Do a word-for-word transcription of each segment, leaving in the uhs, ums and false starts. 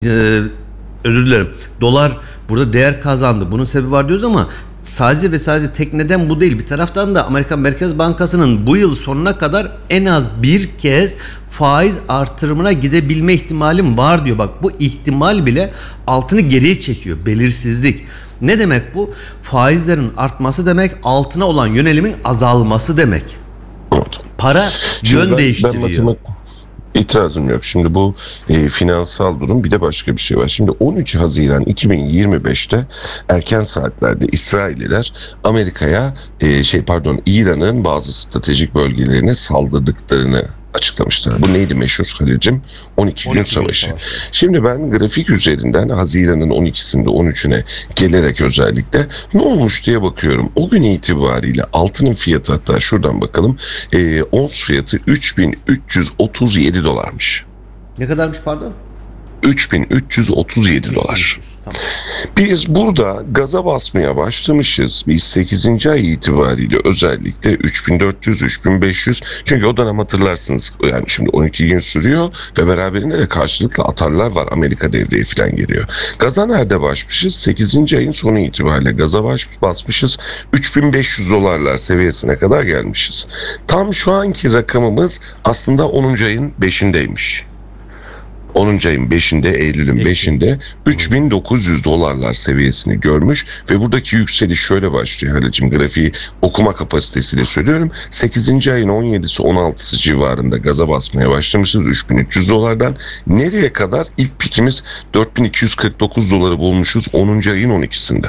Ee, özür dilerim. Dolar burada değer kazandı. Bunun sebebi var diyoruz ama sadece ve sadece tek neden bu değil. Bir taraftan da Amerikan Merkez Bankası'nın bu yıl sonuna kadar en az bir kez faiz artırımına gidebilme ihtimalim var diyor. Bak, bu ihtimal bile altını geriye çekiyor. Belirsizlik. Ne demek bu? Faizlerin artması demek, altına olan yönelimin azalması demek. Para Şimdi yön ben, değiştiriyor. Ben matematik... İtirazım yok. Şimdi bu e, finansal durum, bir de başka bir şey var. Şimdi on üç Haziran iki bin yirmi beşte erken saatlerde İsrailliler Amerika'ya e, şey pardon İran'ın bazı stratejik bölgelerine saldırdıklarını açıklamışlar. Bu neydi meşhur Halil'cim? on iki gün savaşı. Savaşı. Şimdi ben grafik üzerinden Haziran'ın on ikisinde on üçüne gelerek özellikle ne olmuş diye bakıyorum. O gün itibariyle altının fiyatı, hatta şuradan bakalım, e, ons fiyatı üç bin üç yüz otuz yedi dolarmış. Ne kadarmış pardon? üç bin üç yüz otuz yedi dolar. Tamam. Biz burada gaza basmaya başlamışız. Biz sekizinci ay itibariyle özellikle üç bin dört yüz üç bin beş yüz, çünkü o dönem hatırlarsınız yani şimdi on iki gün sürüyor ve beraberinde de karşılıklı atarlar var. Amerika devreye falan geliyor. Gaza nerede başmışız? sekizinci ayın sonu itibariyle gaza baş, basmışız. üç bin beş yüz dolarlar seviyesine kadar gelmişiz. Tam şu anki rakamımız aslında onuncu ayın beşindeymiş. onuncu ayın beşinde, Eylül'ün beşinde üç bin dokuz yüz dolarlar seviyesini görmüş ve buradaki yükseliş şöyle başlıyor Halicim, grafiği okuma kapasitesiyle söylüyorum. sekizinci ayın on yedisi on altısı civarında gaza basmaya başlamışız üç bin üç yüz dolardan. Nereye kadar? İlk pikimiz dört bin iki yüz kırk dokuz doları bulmuşuz onuncu ayın on ikisinde.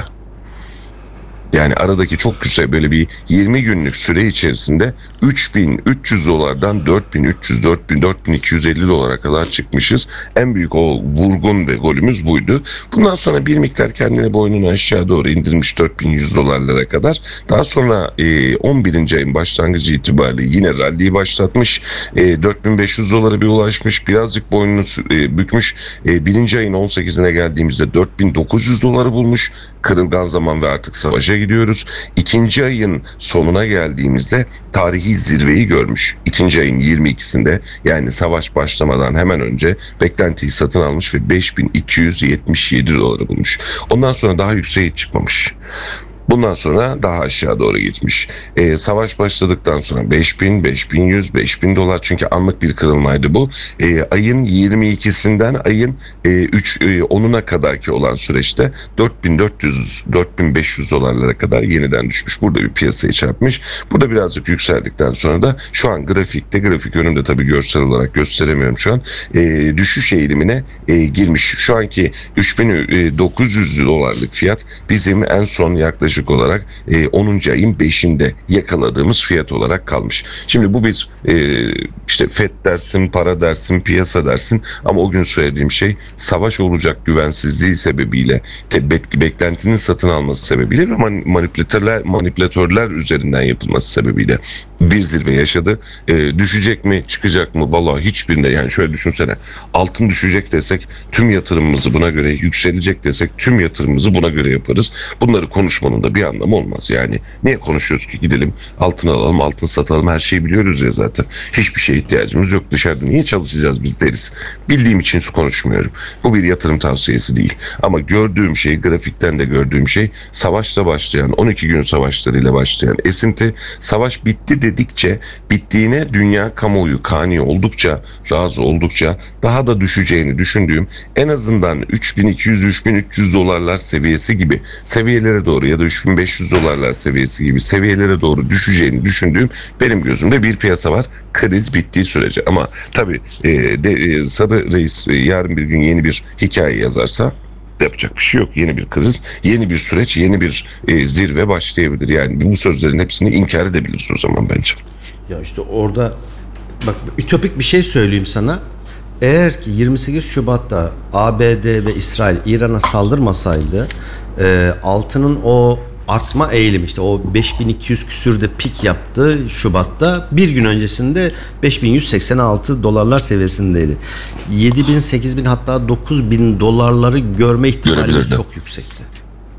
Yani aradaki çok güzel böyle bir yirmi günlük süre içerisinde üç bin üç yüz dolardan dört bin üç yüz, dört bin, dört bin iki yüz elli dolara kadar çıkmışız. En büyük o vurgun ve golümüz buydu. Bundan sonra bir miktar kendine boynunu aşağı doğru indirmiş dört bin yüz dolarlara kadar. Daha sonra e, on birinci ayın başlangıcı itibariyle yine rally'yi başlatmış. E, dört bin beş yüz dolara bir ulaşmış. Birazcık boynunu e, bükmüş. E, birinci ayın on sekizine geldiğimizde dört bin dokuz yüz doları bulmuş. Kırılgan zaman ve artık savaşa gidiyoruz. İkinci ayın sonuna geldiğimizde tarihi zirveyi görmüş. İkinci ayın yirmi ikisinde, yani savaş başlamadan hemen önce beklentiyi satın almış ve beş bin iki yüz yetmiş yedi doları bulmuş. Ondan sonra daha yükseğe çıkmamış. Bundan sonra daha aşağı doğru gitmiş. Ee, savaş başladıktan sonra beş bin, beş bin yüz, beş bin dolar, çünkü anlık bir kırılmaydı bu. Ee, ayın yirmi ikisinden ayın e, üç, e, onuna kadarki olan süreçte dört bin dört yüz, dört bin beş yüz dolarlara kadar yeniden düşmüş. Burada bir piyasayı çarpmış. Burada birazcık yükseldikten sonra da şu an grafikte, grafik önümde tabii görsel olarak gösteremiyorum şu an, e, düşüş eğilimine e, girmiş. Şu anki üç bin dokuz yüz dolarlık fiyat bizim en son yaklaşık olarak e, onuncu ayın beşinde yakaladığımız fiyat olarak kalmış. Şimdi bu bir e, işte F E D dersin, para dersin, piyasa dersin, ama o gün söylediğim şey savaş olacak güvensizliği sebebiyle, te, bek, beklentinin satın alması sebebiyle ve man, manipülatörler, manipülatörler üzerinden yapılması sebebiyle bir zirve yaşadı. E, düşecek mi, çıkacak mı? Vallahi hiçbirinde, yani şöyle düşünsene, altın düşecek desek tüm yatırımımızı buna göre, yükselecek desek tüm yatırımımızı buna göre yaparız. Bunları konuşmanın da bir anlamı olmaz. Yani niye konuşuyoruz ki? Gidelim altın alalım, altın satalım, her şeyi biliyoruz ya zaten. Hiçbir şeye ihtiyacımız yok, dışarıda niye çalışacağız biz deriz. Bildiğim için konuşmuyorum. Bu bir yatırım tavsiyesi değil. Ama gördüğüm şey, grafikten de gördüğüm şey, savaşla başlayan, on iki gün savaşlarıyla başlayan esinti, savaş bitti dedikçe, bittiğine dünya kamuoyu kani oldukça, razı oldukça daha da düşeceğini düşündüğüm, en azından üç bin iki yüz üç bin üç yüz dolarlar seviyesi gibi seviyelere doğru ya da üç bin beş yüz dolarlar seviyesi gibi seviyelere doğru düşeceğini düşündüğüm benim gözümde bir piyasa var. Kriz bittiği sürece. Ama tabii e, de, e, Sarı Reis e, yarın bir gün yeni bir hikaye yazarsa yapacak bir şey yok. Yeni bir kriz, yeni bir süreç, yeni bir e, zirve başlayabilir. Yani bu sözlerin hepsini inkar edebiliriz o zaman bence. Ya işte orada bak, ütopik bir şey söyleyeyim sana. Eğer ki yirmi sekiz Şubat'ta A B D ve İsrail İran'a saldırmasaydı, e, altının o artma eğilimi, işte o beş bin iki yüz küsürde pik yaptı Şubat'ta, bir gün öncesinde beş bin yüz seksen altı dolarlar seviyesindeydi. yedi bin, sekiz bin, hatta dokuz bin dolarları görme ihtimalimiz çok yüksekti.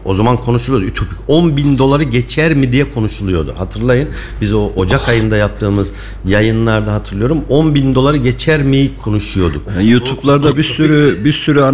O zaman konuşuluyordu. Ütopik. on bin doları geçer mi diye konuşuluyordu. Hatırlayın. Biz o Ocak ayında yaptığımız yayınlarda hatırlıyorum. on bin doları geçer mi konuşuyorduk. Yani YouTube'larda bir sürü bir sürü